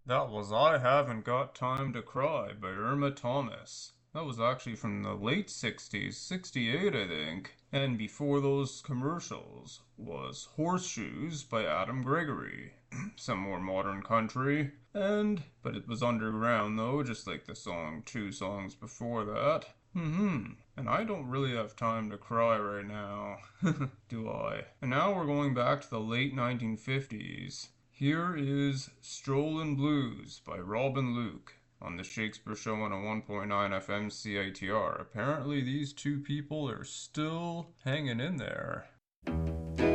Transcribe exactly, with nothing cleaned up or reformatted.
That was I Haven't Got Time to Cry by Irma Thomas. That was actually from the late sixties, sixty-eight, I think. And before those commercials was Horseshoes by Adam Gregory. Some more modern country. And, but it was underground though, just like the song two songs before that. Hmm. And I don't really have time to cry right now. Do I? And now we're going back to the late nineteen fifties. Here is Strollin' Blues by Robin Luke on the Shakespeare Show on a one point nine F M C I T R. Apparently, these two people are still hanging in there.